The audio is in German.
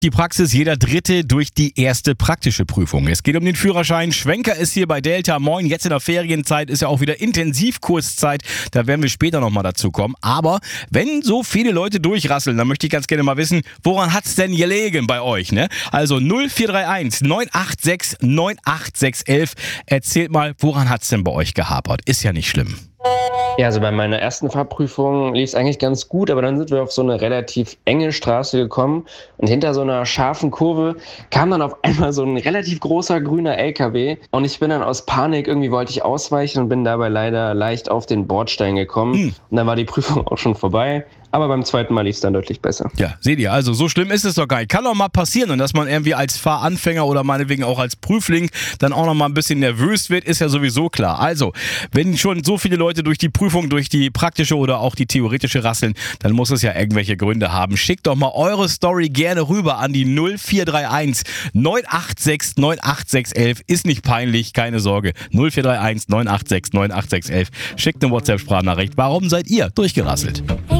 Die Praxis, jeder Dritte durch die erste praktische Prüfung. Es geht um den Führerschein. Schwenker ist hier bei Delta. Moin, jetzt in der Ferienzeit ist ja auch wieder Intensivkurszeit. Da werden wir später nochmal dazu kommen. Aber wenn so viele Leute durchrasseln, dann möchte ich ganz gerne mal wissen, woran hat's denn gelegen bei euch? Ne? Also 0431 986 98611. Erzählt mal, woran hat's denn bei euch gehapert? Ist ja nicht schlimm. Ja, also bei meiner ersten Fahrprüfung lief es eigentlich ganz gut, aber dann sind wir auf so eine relativ enge Straße gekommen und hinter so einer scharfen Kurve kam dann auf einmal so ein relativ großer grüner LKW und ich bin dann aus Panik, irgendwie wollte ich ausweichen und bin dabei leider leicht auf den Bordstein gekommen und dann war die Prüfung auch schon vorbei. Aber beim zweiten Mal lief es dann deutlich besser. Ja, seht ihr, also so schlimm ist es doch gar nicht. Kann doch mal passieren und dass man irgendwie als Fahranfänger oder meinetwegen auch als Prüfling dann auch noch mal ein bisschen nervös wird, ist ja sowieso klar. Also, wenn schon so viele Leute durch die Prüfung, durch die praktische oder auch die theoretische rasseln, dann muss es ja irgendwelche Gründe haben. Schickt doch mal eure Story gerne rüber an die 0431 986 98611. Ist nicht peinlich, keine Sorge. 0431 986 98611. Schickt eine WhatsApp-Sprachnachricht. Warum seid ihr durchgerasselt?